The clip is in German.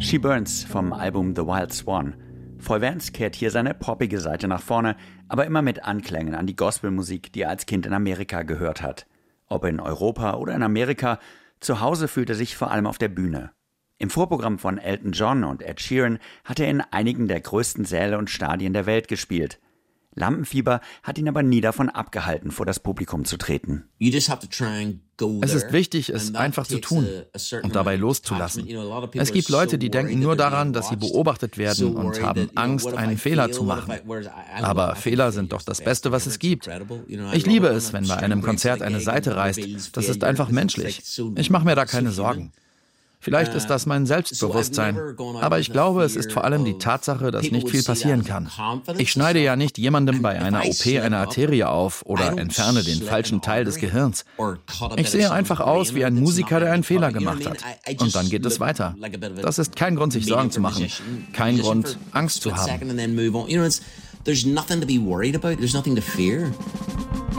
She Burns vom Album The Wild Swan. Foy Vance kehrt hier seine poppige Seite nach vorne, aber immer mit Anklängen an die Gospelmusik, die er als Kind in Amerika gehört hat. Ob in Europa oder in Amerika, zu Hause fühlt er sich vor allem auf der Bühne. Im Vorprogramm von Elton John und Ed Sheeran hat er in einigen der größten Säle und Stadien der Welt gespielt. Lampenfieber hat ihn aber nie davon abgehalten, vor das Publikum zu treten. Es ist wichtig, es einfach zu tun und dabei loszulassen. Es gibt Leute, die denken nur daran, dass sie beobachtet werden und haben Angst, einen Fehler zu machen. Aber Fehler sind doch das Beste, was es gibt. Ich liebe es, wenn bei einem Konzert eine Seite reißt. Das ist einfach menschlich. Ich mache mir da keine Sorgen. Vielleicht ist das mein Selbstbewusstsein, aber ich glaube, es ist vor allem die Tatsache, dass nicht viel passieren kann. Ich schneide ja nicht jemandem bei einer OP eine Arterie auf oder entferne den falschen Teil des Gehirns. Ich sehe einfach aus wie ein Musiker, der einen Fehler gemacht hat. Und dann geht es weiter. Das ist kein Grund, sich Sorgen zu machen. Kein Grund, Angst zu haben. There's nothing to be worried about. There's nothing to fear.